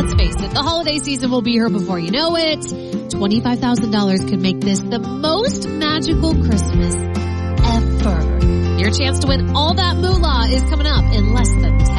let's face it, the holiday season will be here before you know it. $25,000 could make this the most magical Christmas ever. Your chance to win all that moolah is coming up in less than 10